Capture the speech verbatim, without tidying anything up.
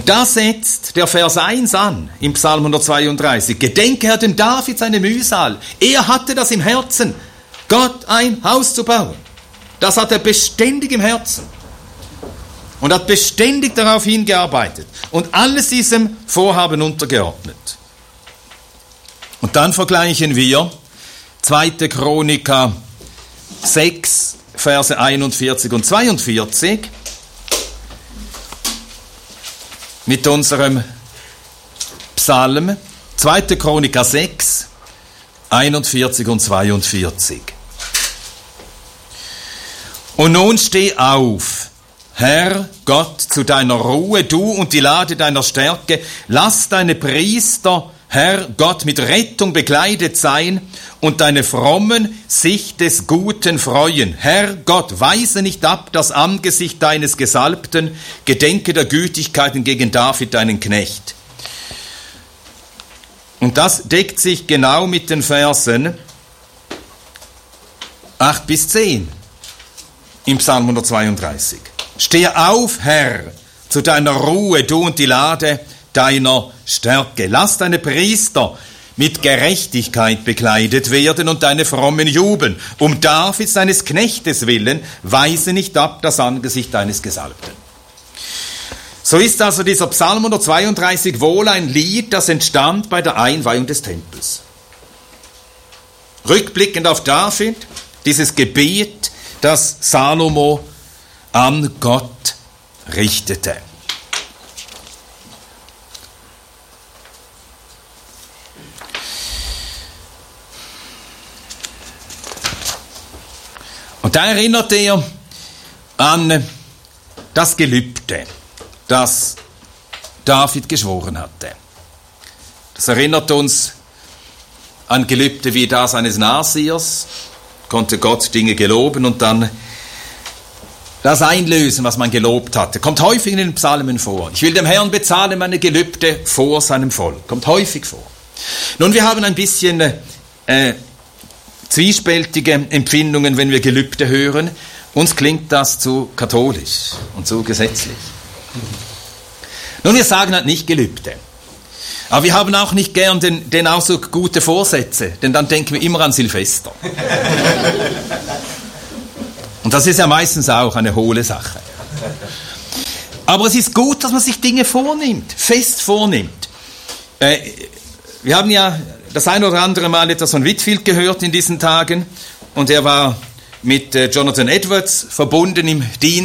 Da setzt der Vers eins an, im Psalm hundertzweiunddreißig. Gedenke Herr dem David seine Mühsal. Er hatte das im Herzen, Gott ein Haus zu bauen. Das hat er beständig im Herzen. Und hat beständig darauf hingearbeitet. Und alles diesem Vorhaben untergeordnet. Und dann vergleichen wir zweite Chroniker sechs, Verse einundvierzig und zweiundvierzig mit unserem Psalm. zweite Chroniker sechs, einundvierzig und zweiundvierzig. Und nun steh auf, Herr Gott, zu deiner Ruhe, du und die Lade deiner Stärke. Lass deine Priester, Herr Gott, mit Rettung bekleidet sein und deine Frommen sich des Guten freuen. Herr Gott, weise nicht ab das Angesicht deines Gesalbten, gedenke der Gütigkeiten gegen David, deinen Knecht. Und das deckt sich genau mit den Versen acht bis zehn im Psalm hundertzweiunddreißig. Stehe auf, Herr, zu deiner Ruhe, du und die Lade deiner Stärke. Lass deine Priester mit Gerechtigkeit bekleidet werden und deine Frommen jubeln. Um Davids, deines Knechtes willen, weise nicht ab das Angesicht deines Gesalbten. So ist also dieser Psalm hundertzweiunddreißig wohl ein Lied, das entstand bei der Einweihung des Tempels. Rückblickend auf David, dieses Gebet, das Salomo an Gott richtete. Und da erinnert er an das Gelübde, das David geschworen hatte. Das erinnert uns an Gelübde wie das eines Nasirs, konnte Gott Dinge geloben und dann das einlösen, was man gelobt hatte. Kommt häufig in den Psalmen vor. Ich will dem Herrn bezahlen meine Gelübde vor seinem Volk. Kommt häufig vor. Nun, wir haben ein bisschen äh, zwiespältige Empfindungen, wenn wir Gelübde hören. Uns klingt das zu katholisch und zu gesetzlich. Nun, wir sagen halt nicht Gelübde. Aber wir haben auch nicht gern den, den Ausdruck gute Vorsätze, denn dann denken wir immer an Silvester. Und das ist ja meistens auch eine hohle Sache. Aber es ist gut, dass man sich Dinge vornimmt, fest vornimmt. Äh, wir haben ja das ein oder andere Mal etwas von Whitefield gehört in diesen Tagen. Und er war mit äh, Jonathan Edwards verbunden im Dienst.